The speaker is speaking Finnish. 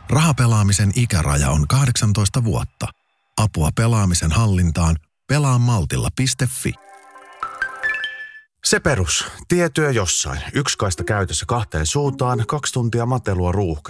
Rahapelaamisen ikäraja on 18 vuotta. Apua pelaamisen hallintaan pelaamaltilla.fi. Se perus. Tietyö jossain. Yksi kaista käytössä kahteen suuntaan, 2 tuntia matelua ruuhka.